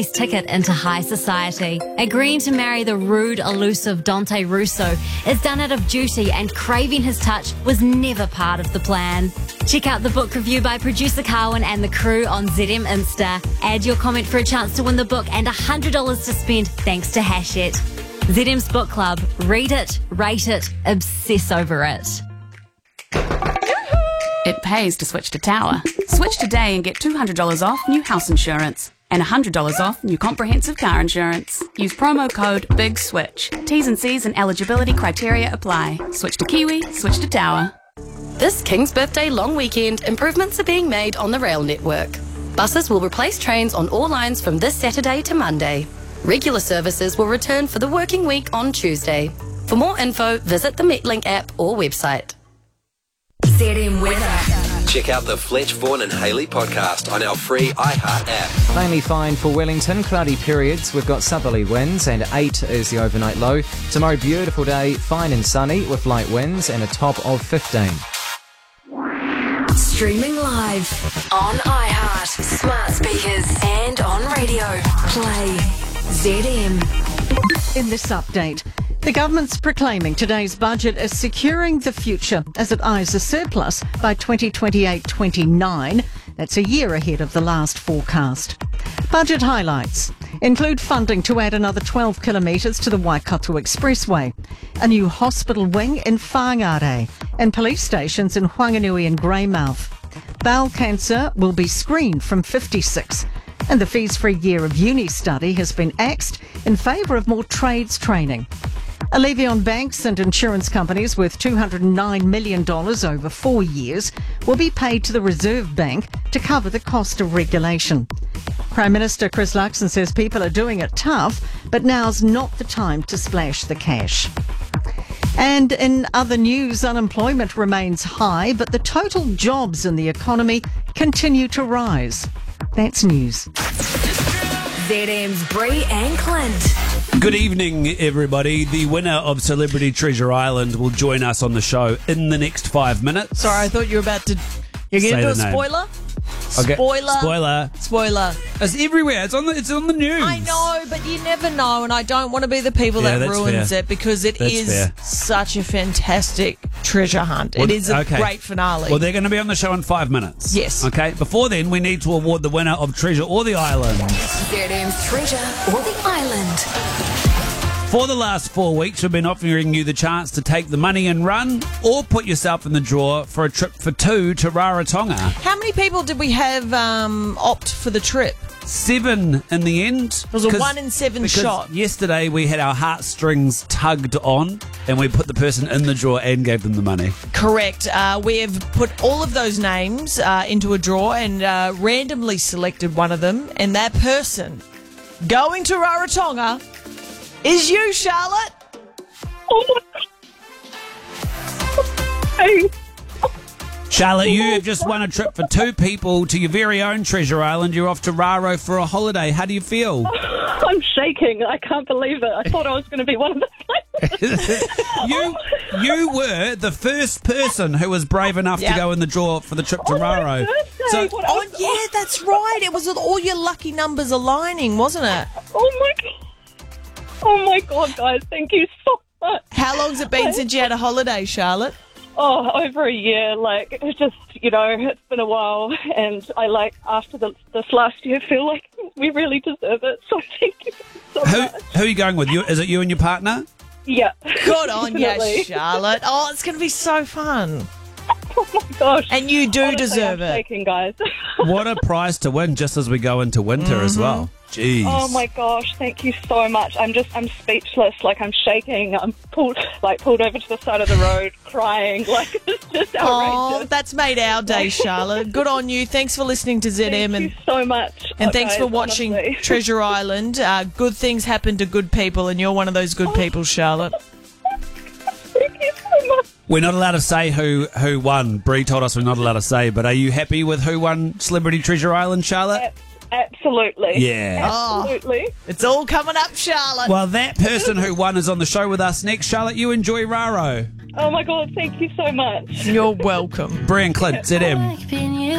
family's ticket into high society. Agreeing to marry the rude, elusive Dante Russo is done out of duty, and craving his touch was never part of the plan. Check out the book review by producer Carwin and the crew on ZM Insta. Add your comment for a chance to win the book and $100 to spend thanks to Hachette. ZM's Book Club. Read it, rate it, obsess over it. It pays to switch to Tower. Switch today and get $200 off new house insurance and $100 off new comprehensive car insurance. Use promo code BIGSWITCH. T's and C's and eligibility criteria apply. Switch to Kiwi, switch to Tower. This King's Birthday long weekend, improvements are being made on the rail network. Buses will replace trains on all lines from this Saturday to Monday. Regular services will return for the working week on Tuesday. For more info, visit the Metlink app or website. ZM Weather. Check out the Fletch, Vaughan and Hayley podcast on our free iHeart app. Mainly fine for Wellington, cloudy periods. We've got southerly winds and 8 is the overnight low. Tomorrow, beautiful day, fine and sunny with light winds and a top of 15. Streaming live on iHeart, smart speakers and on radio. Play ZM. In this update, the government's proclaiming today's budget as securing the future as it eyes a surplus by 2028-29. That's a year ahead of the last forecast. Budget highlights include funding to add another 12 kilometres to the Waikato Expressway, a new hospital wing in Whangarei, and police stations in Whanganui and Greymouth. Bowel cancer will be screened from 56. And the fees-free year of uni study has been axed in favour of more trades training. A levy on banks and insurance companies worth $209 million over 4 years will be paid to the Reserve Bank to cover the cost of regulation. Prime Minister Chris Luxon says people are doing it tough, but now's not the time to splash the cash. And in other news, unemployment remains high, but the total jobs in the economy continue to rise. That's news. ZM's Bree and Clint. Good evening, everybody. The winner of Celebrity Treasure Island will join us on the show in the next 5 minutes. Sorry, I thought you were about to... You're going to do a spoiler? Okay. Spoiler. It's everywhere. It's on the news. I know, but you never know, and I don't want to be the people that ruins fair. it because it That's is fair. such a fantastic treasure hunt. Well, it is a okay. great finale. Well, they're going to be on the show in 5 minutes. Yes. Okay. Before then, we need to award the winner of Treasure or the Island. ZM's Treasure or the Island. For the last 4 weeks, we've been offering you the chance to take the money and run, or put yourself in the draw for a trip for 2 to Rarotonga. How many people did we have opt for the trip? 7 in the end. It was a 1 in 7 shot. Yesterday we had our heartstrings tugged on and we put the person in the draw and gave them the money. Correct. We have put all of those names into a draw and randomly selected one of them, and that person going to Rarotonga is you, Charlotte. Oh my God. Charlotte, you have just won a trip for 2 people to your very own Treasure Island. You're off to Raro for a holiday. How do you feel? I'm shaking. I can't believe it. I thought I was going to be one of the You were the first person who was brave enough to go in the draw for the trip to Raro. Yeah, that's right. It was all your lucky numbers aligning, wasn't it? Oh my God, guys. Thank you so much. How long's it been since you had a holiday, Charlotte? Oh, over a year. Like, it's just, it's been a while. And I, after this last year, feel like we really deserve it. So thank you so much. Who are you going with? Is it you and your partner? Yeah. Good on you, Definitely. Charlotte. Oh, it's going to be so fun. Oh my gosh. And you do Honestly, deserve I'm it. shaking, guys. What a prize to win just as we go into winter as well. Jeez. Oh my gosh, thank you so much. I'm speechless. I'm shaking. I'm pulled over to the side of the road, crying. It's just outrageous. Oh, that's made our day, Charlotte. Good on you. Thanks for listening to ZM. Thank you so much. And thanks guys, for watching honestly. Treasure Island. Good things happen to good people, and you're one of those good people, Charlotte. Thank you so much. We're not allowed to say who won. Bree told us we're not allowed to say, but are you happy with who won Celebrity Treasure Island, Charlotte? Absolutely. Yeah. Absolutely. It's all coming up, Charlotte. Well, that person who won is on the show with us next. Charlotte, you enjoy Raro. Oh my God, thank you so much. You're welcome. Bree and Clint, ZM.